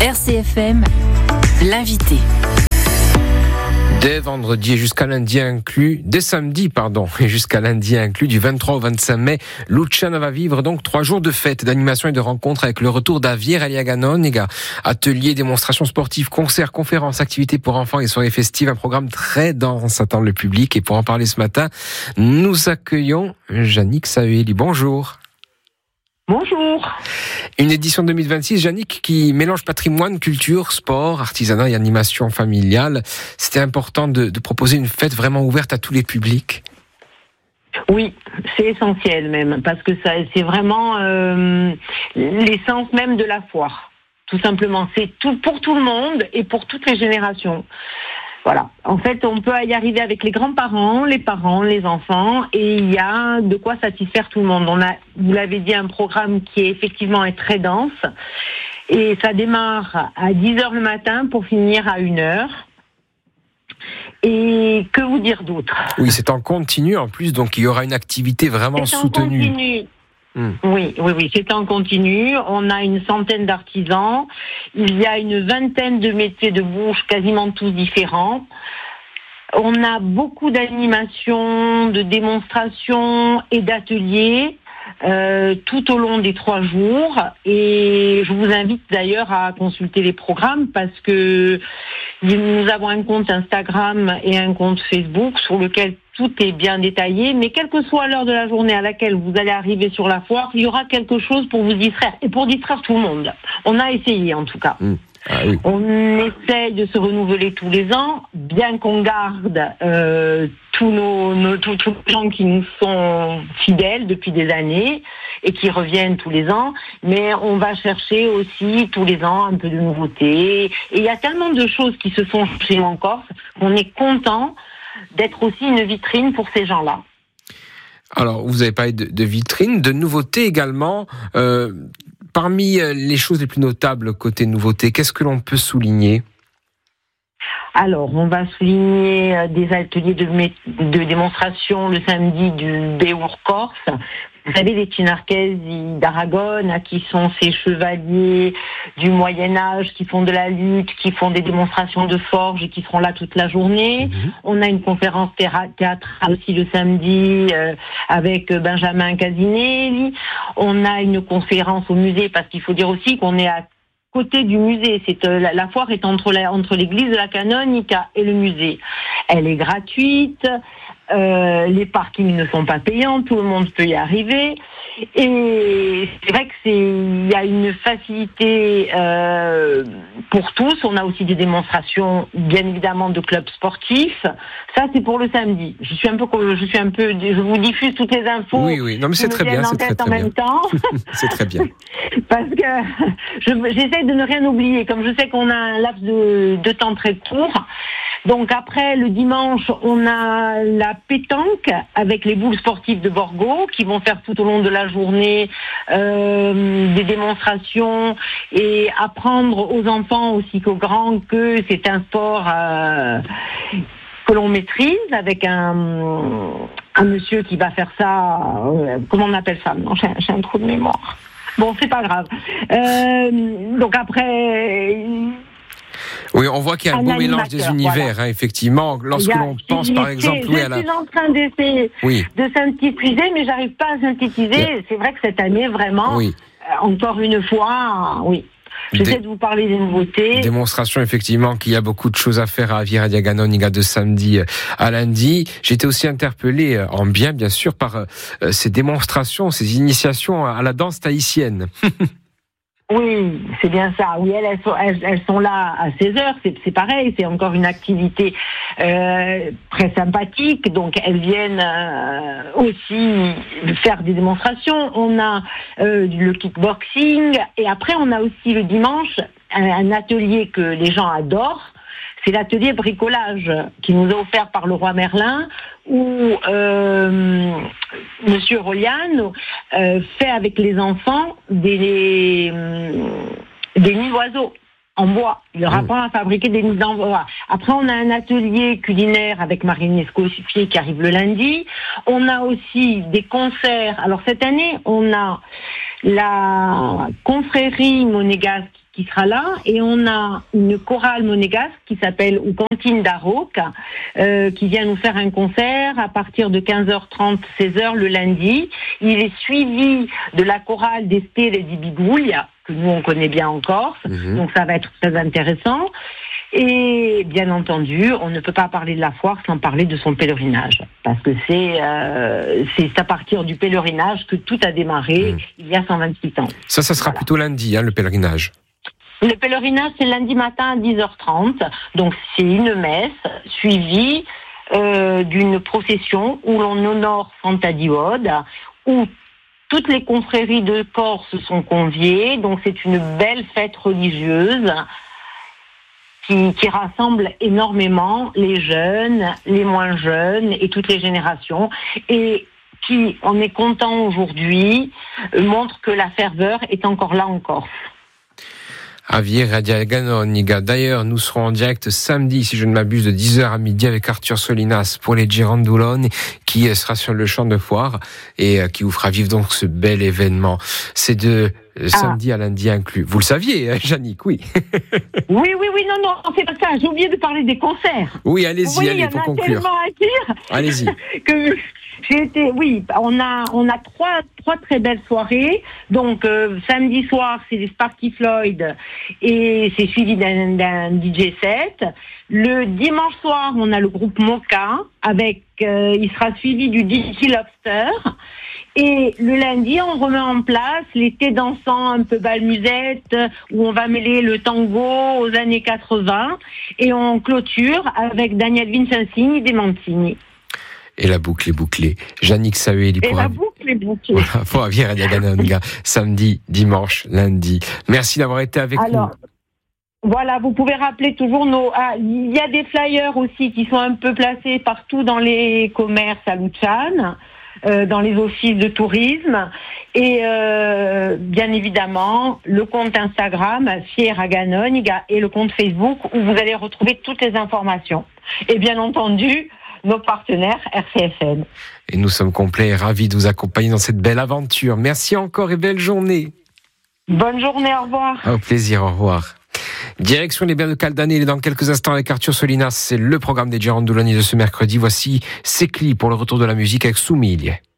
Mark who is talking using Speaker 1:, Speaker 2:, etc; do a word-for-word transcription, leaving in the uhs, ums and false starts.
Speaker 1: R C F M, l'invité.
Speaker 2: Dès vendredi et jusqu'à lundi inclus, dès samedi, pardon, et jusqu'à lundi inclus, du vingt-trois au vingt-cinq mai, Luciana va vivre donc trois jours de fêtes, d'animation et de rencontres avec le retour d'Avier Aliaganon, ateliers, démonstrations sportives, concerts, conférences, activités pour enfants et soirées festives, un programme très dense attend le public. Et pour en parler ce matin, nous accueillons Yannick Sahueli. Bonjour.
Speaker 3: Bonjour.
Speaker 2: Une édition deux mille vingt-six, Yannick, qui mélange patrimoine, culture, sport, artisanat et animation familiale. C'était important de, de proposer une fête vraiment ouverte à tous les publics.
Speaker 3: Oui, c'est essentiel même, parce que ça, c'est vraiment euh, l'essence même de la foire. Tout simplement, c'est tout pour tout le monde et pour toutes les générations. Voilà. En fait, on peut y arriver avec les grands-parents, les parents, les enfants, et il y a de quoi satisfaire tout le monde. On a, vous l'avez dit, un programme qui est effectivement est très dense, et ça démarre à dix heures le matin pour finir à une heure. Et que vous dire d'autre ?
Speaker 2: Oui, c'est en continu en plus, donc il y aura une activité vraiment
Speaker 3: c'est
Speaker 2: soutenue.
Speaker 3: En continu.
Speaker 2: Hum.
Speaker 3: Oui, oui, oui, c'est en continu. On a une centaine d'artisans. Il y a une vingtaine de métiers de bouche, quasiment tous différents. On a beaucoup d'animations, de démonstrations et d'ateliers euh, tout au long des trois jours. Et je vous invite d'ailleurs à consulter les programmes parce que nous avons un compte Instagram et un compte Facebook sur lequel tout est bien détaillé, mais quelle que soit l'heure de la journée à laquelle vous allez arriver sur la foire, il y aura quelque chose pour vous distraire et pour distraire tout le monde. On a essayé en tout cas.
Speaker 2: Mmh. Ah oui.
Speaker 3: On essaye de se renouveler tous les ans, bien qu'on garde euh, tous nos, nos tous, tous les gens qui nous sont fidèles depuis des années et qui reviennent tous les ans, mais on va chercher aussi tous les ans un peu de nouveautés. Et il y a tellement de choses qui se font chez nous en Corse qu'on est content d'être aussi une vitrine pour ces gens-là.
Speaker 2: Alors, vous avez parlé de, de vitrine, de nouveautés également. Euh, parmi les choses les plus notables côté nouveautés, qu'est-ce que l'on peut souligner ?
Speaker 3: Alors, on va souligner des ateliers de, de démonstration le samedi du Béour Corse. Vous savez, les Chinarquesi d'Aragon, qui sont ces chevaliers du Moyen-Âge, qui font de la lutte, qui font des démonstrations de forge et qui seront là toute la journée. Mmh. On a une conférence théâtrale aussi le samedi euh, avec Benjamin Casinelli. On a une conférence au musée, parce qu'il faut dire aussi qu'on est à côté du musée. C'est, euh, la, la foire est entre, la, entre l'église de la Canonica et le musée. Elle est gratuite. Euh, les parkings ne sont pas payants, tout le monde peut y arriver. Et c'est vrai que c'est, il y a une facilité euh, pour tous. On a aussi des démonstrations, bien évidemment, de clubs sportifs. Ça, c'est pour le samedi. Je suis un peu, je suis un peu, je vous diffuse toutes les infos.
Speaker 2: Oui, oui. Non, mais c'est très bien, c'est très, très
Speaker 3: en même
Speaker 2: bien.
Speaker 3: temps.
Speaker 2: C'est très bien.
Speaker 3: Parce que je, j'essaie de ne rien oublier. Comme je sais qu'on a un laps de, de temps très court. Donc après, le dimanche, on a la pétanque avec les boules sportives de Borgo qui vont faire tout au long de la journée euh, des démonstrations et apprendre aux enfants aussi qu'aux grands que c'est un sport euh, que l'on maîtrise avec un, un monsieur qui va faire ça, euh, comment on appelle ça ? Non, j'ai, j'ai un trou de mémoire. Bon, c'est pas grave. Euh, donc après...
Speaker 2: Oui, on voit qu'il y a un, un beau mélange des univers, voilà. hein, effectivement. Lorsque a, l'on pense, par exemple,
Speaker 3: je
Speaker 2: oui, à la...
Speaker 3: suis en train d'essayer
Speaker 2: oui.
Speaker 3: de synthétiser, mais j'arrive pas à synthétiser. Yeah. C'est vrai que cette année, vraiment, oui. euh, encore une fois, oui. J'essaie Dé... de vous parler des nouveautés.
Speaker 2: Démonstration, effectivement, qu'il y a beaucoup de choses à faire à Avier Aliaganon de samedi à lundi. J'ai été aussi interpellé, en bien, bien sûr, par euh, ces démonstrations, ces initiations à la danse tahitienne.
Speaker 3: Oui, c'est bien ça. Oui, elles, elles, sont, elles, elles sont là à seize heures, c'est, c'est pareil, c'est encore une activité euh, très sympathique. Donc, elles viennent euh, aussi faire des démonstrations. On a euh, le kickboxing et après, on a aussi le dimanche un, un atelier que les gens adorent. C'est l'atelier bricolage qui nous est offert par le roi Merlin, où euh, Monsieur Roliano euh, fait avec les enfants des, des nids d'oiseaux en bois. Il leur apprend à fabriquer des nids en bois. Après, on a un atelier culinaire avec Marine Escoffier qui arrive le lundi. On a aussi des concerts. Alors cette année, on a la confrérie monégasque qui sera là, et on a une chorale monégasque qui s'appelle Ou Cantine d'Aroc, euh, qui vient nous faire un concert à partir de quinze heures trente, seize heures le lundi. Il est suivi de la chorale d'Estelle et d'Ibigoulia, que nous on connaît bien en Corse, mmh. donc ça va être très intéressant. Et bien entendu, on ne peut pas parler de la foire sans parler de son pèlerinage, parce que c'est euh, c'est à partir du pèlerinage que tout a démarré mmh. il y a cent vingt-huit ans.
Speaker 2: Ça, ça sera voilà. plutôt lundi, hein, le pèlerinage.
Speaker 3: Le pèlerinage, c'est lundi matin à dix heures trente, donc c'est une messe suivie euh, d'une procession où l'on honore Santa Diode, où toutes les confréries de Corse sont conviées, donc c'est une belle fête religieuse qui, qui rassemble énormément les jeunes, les moins jeunes et toutes les générations, et qui, on est content aujourd'hui, montre que la ferveur est encore là en Corse.
Speaker 2: Javier Radiaganonica. D'ailleurs, nous serons en direct samedi, si je ne m'abuse, de dix heures à midi avec Arthur Solinas pour les Girandoloni, qui sera sur le champ de foire et qui vous fera vivre donc ce bel événement. C'est de ah. samedi à lundi inclus. Vous le saviez, Yannick, oui.
Speaker 3: Oui, oui, oui, non, non, c'est pas ça. J'ai oublié de parler des concerts.
Speaker 2: Oui, allez-y, voyez, allez, pour conclure.
Speaker 3: Il y en a tellement à dire.
Speaker 2: Allez-y.
Speaker 3: que j'ai été, oui, on a, on a trois, trois très belles soirées. Donc, euh, samedi soir, c'est les Sparky Floyd et c'est suivi d'un, d'un D J set. Le dimanche soir, on a le groupe Mocha avec, euh, il sera suivi du D J Lobster. Et le lundi, on remet en place l'été dansant un peu balmusette, où on va mêler le tango aux années quatre-vingts. Et on clôture avec Daniel Vincenzini des Mancini.
Speaker 2: Et la boucle est bouclée. Yannick Sahueli
Speaker 3: pour... Et la
Speaker 2: av...
Speaker 3: boucle est bouclée.
Speaker 2: Voilà, pour Javier Radiaganonica, samedi, dimanche, lundi. Merci d'avoir été avec
Speaker 3: Alors, nous. Voilà, vous pouvez rappeler toujours nos... Ah, il y a des flyers aussi qui sont un peu placés partout dans les commerces à Luciane, euh, dans les offices de tourisme. Et euh, bien évidemment, le compte Instagram, Fiera Ganonica, et le compte Facebook, où vous allez retrouver toutes les informations. Et bien entendu, nos partenaires R C F M.
Speaker 2: Et nous sommes complets et ravis de vous accompagner dans cette belle aventure. Merci encore et belle journée.
Speaker 3: Bonne journée, au revoir.
Speaker 2: Au plaisir, au revoir. Direction les Berles de Caldanelli dans quelques instants avec Arthur Solinas. C'est le programme des Girandoloni de ce mercredi. Voici Secli pour le retour de la musique avec Soumiglie.